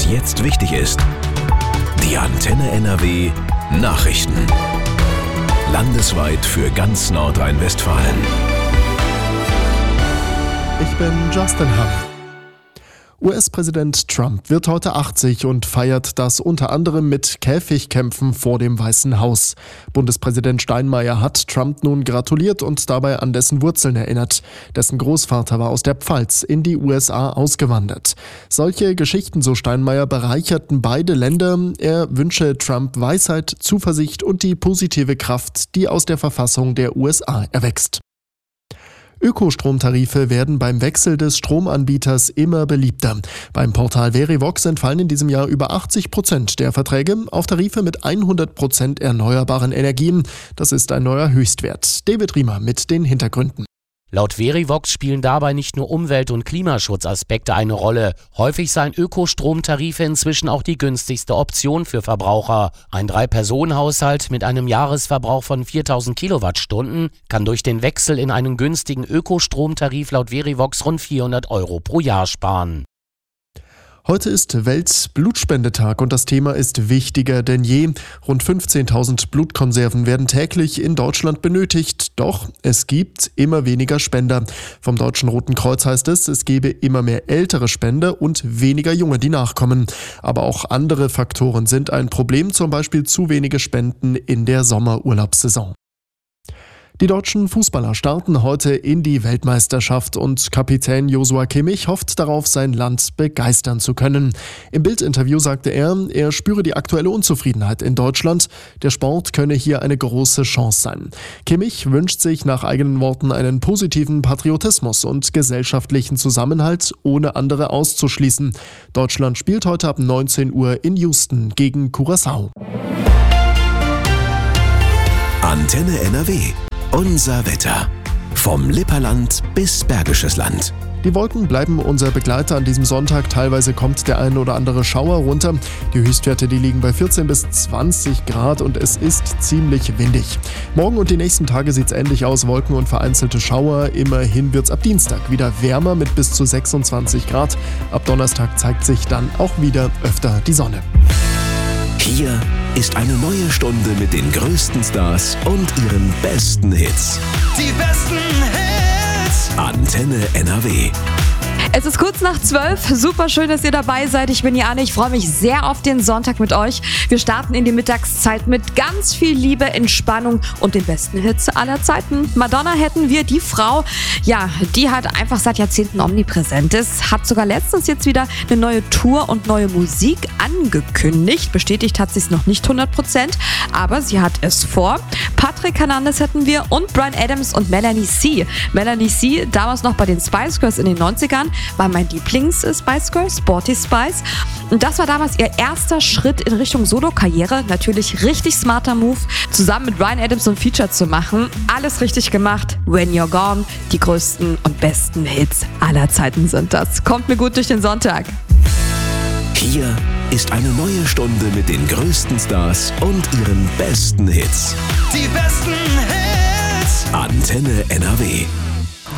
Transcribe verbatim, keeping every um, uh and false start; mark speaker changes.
Speaker 1: jetzt wichtig ist. Die Antenne N R W Nachrichten. Landesweit für ganz Nordrhein-Westfalen.
Speaker 2: Ich bin Justin Hamm. U S-Präsident Trump wird heute achtzig und feiert das unter anderem mit Käfigkämpfen vor dem Weißen Haus. Bundespräsident Steinmeier hat Trump nun gratuliert und dabei an dessen Wurzeln erinnert. Dessen Großvater war aus der Pfalz in die U S A ausgewandert. Solche Geschichten, so Steinmeier, bereicherten beide Länder. Er wünsche Trump Weisheit, Zuversicht und die positive Kraft, die aus der Verfassung der U S A erwächst. Ökostromtarife werden beim Wechsel des Stromanbieters immer beliebter. Beim Portal Verivox entfallen in diesem Jahr über achtzig Prozent der Verträge auf Tarife mit hundert Prozent erneuerbaren Energien. Das ist ein neuer Höchstwert. David Riemer mit den Hintergründen.
Speaker 3: Laut Verivox spielen dabei nicht nur Umwelt- und Klimaschutzaspekte eine Rolle. Häufig seien Ökostromtarife inzwischen auch die günstigste Option für Verbraucher. Ein Drei-Personen-Haushalt mit einem Jahresverbrauch von viertausend Kilowattstunden kann durch den Wechsel in einen günstigen Ökostromtarif laut Verivox rund vierhundert Euro pro Jahr sparen.
Speaker 2: Heute ist Weltblutspendetag und das Thema ist wichtiger denn je. Rund fünfzehntausend Blutkonserven werden täglich in Deutschland benötigt. Doch es gibt immer weniger Spender. Vom Deutschen Roten Kreuz heißt es, es gebe immer mehr ältere Spender und weniger Junge, die nachkommen. Aber auch andere Faktoren sind ein Problem, zum Beispiel zu wenige Spenden in der Sommerurlaubssaison. Die deutschen Fußballer starten heute in die Weltmeisterschaft und Kapitän Joshua Kimmich hofft darauf, sein Land begeistern zu können. Im Bild-Interview sagte er, er spüre die aktuelle Unzufriedenheit in Deutschland. Der Sport könne hier eine große Chance sein. Kimmich wünscht sich nach eigenen Worten einen positiven Patriotismus und gesellschaftlichen Zusammenhalt, ohne andere auszuschließen. Deutschland spielt heute ab neunzehn Uhr in Houston gegen Curaçao.
Speaker 1: Antenne N R W. Unser Wetter. Vom Lipperland bis Bergisches Land.
Speaker 2: Die Wolken bleiben unser Begleiter an diesem Sonntag. Teilweise kommt der ein oder andere Schauer runter. Die Höchstwerte, die liegen bei vierzehn bis zwanzig Grad und es ist ziemlich windig. Morgen und die nächsten Tage sieht es ähnlich aus. Wolken und vereinzelte Schauer. Immerhin wird es ab Dienstag wieder wärmer mit bis zu sechsundzwanzig Grad. Ab Donnerstag zeigt sich dann auch wieder öfter die Sonne.
Speaker 1: Hier ist eine neue Stunde mit den größten Stars und ihren besten Hits.
Speaker 4: Die besten Hits.
Speaker 1: Antenne N R W.
Speaker 5: Es ist kurz nach zwölf. Super schön, dass ihr dabei seid. Ich bin Jane. Ich freue mich sehr auf den Sonntag mit euch. Wir starten in die Mittagszeit mit ganz viel Liebe, Entspannung und den besten Hits aller Zeiten. Madonna hätten wir, die Frau, ja, die halt einfach seit Jahrzehnten omnipräsent ist. Hat sogar letztens jetzt wieder eine neue Tour und neue Musik angekündigt. Bestätigt hat sie es noch nicht hundert Prozent, aber sie hat es vor. Patrick Hernandez hätten wir und Bryan Adams und Melanie C. Melanie C, damals noch bei den Spice Girls in den neunzigern, war mein Lieblings-Spice Girl, Sporty Spice. Und das war damals ihr erster Schritt in Richtung Solo-Karriere. Natürlich richtig smarter Move, zusammen mit Bryan Adams so ein Feature zu machen. Alles richtig gemacht. When You're Gone, die größten und besten Hits aller Zeiten sind das. Kommt mir gut durch den Sonntag.
Speaker 1: Hier ist eine neue Stunde mit den größten Stars und ihren besten Hits.
Speaker 4: Die besten Hits.
Speaker 1: Antenne N R W.